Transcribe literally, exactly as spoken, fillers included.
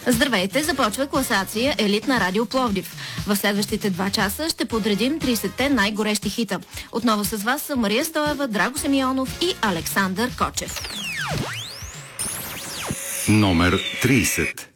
Здравейте, започва класация Елит на Радио Пловдив. В следващите два часа ще подредим тридесетте най-горещи хита. Отново с вас са Мария Стоева, Драго Симеонов и Александър Кочев. Номер тридесет.